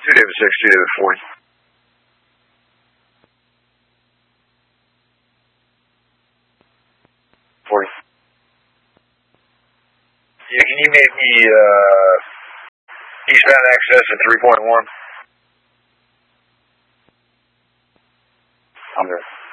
2 David 6, 2 David 40. Yeah, can you make me eastbound access at 3.1? I'm there.